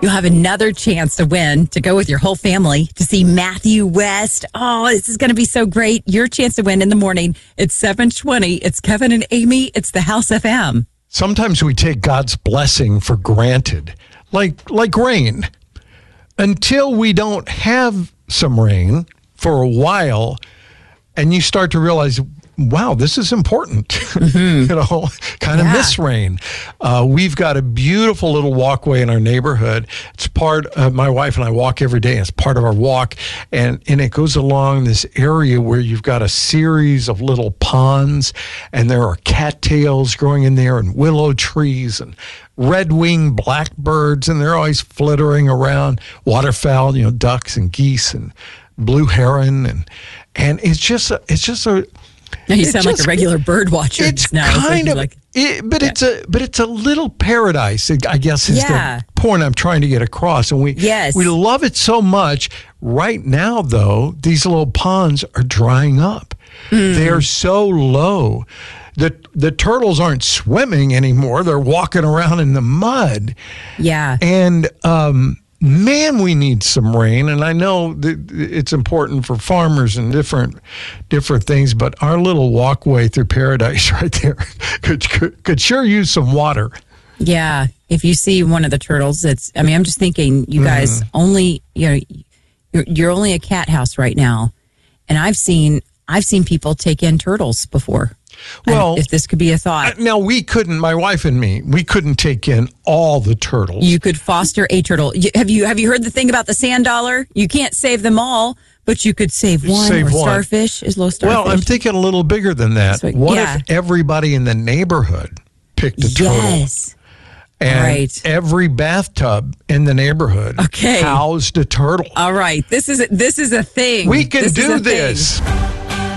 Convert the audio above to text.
you'll have another chance to win, to go with your whole family to see Matthew West. Oh, this is going to be so great. Your chance to win in the morning. It's 7:20. It's Kevin and Amy. It's the House FM. Sometimes we take God's blessing for granted, like rain. Until we don't have some rain for a while, and you start to realize, wow, this is important. Kind of miss rain. We've got a beautiful little walkway in our neighborhood. It's part of, my wife and I walk every day. It's part of our walk. And it goes along this area where you've got a series of little ponds, and there are cattails growing in there, and willow trees, and red-winged blackbirds, and they're always flittering around. Waterfowl, ducks and geese and blue heron. And it's just a Now you sound like a regular bird watcher. It's now. kind of, it's a little paradise, I guess, is the point I'm trying to get across. And we love it so much. Right now, though, these little ponds are drying up. They're so low. The turtles aren't swimming anymore. They're walking around in the mud. Yeah. And man, we need some rain, and I know that it's important for farmers and different things, but our little walkway through paradise right there could sure use some water. Yeah, if you see one of the turtles, I'm just thinking, you guys only, you're only a cat house right now, and I've seen people take in turtles before. Well, if this could be a thought. Now, we couldn't, my wife and me, we couldn't take in all the turtles. You could foster a turtle. Have you heard the thing about the sand dollar? You can't save them all, but you could save one. Starfish is low starfish. Well, I'm thinking a little bigger than that. What if everybody in the neighborhood picked a turtle? Yes. And every bathtub in the neighborhood housed a turtle. All right. This is a thing. We can do this.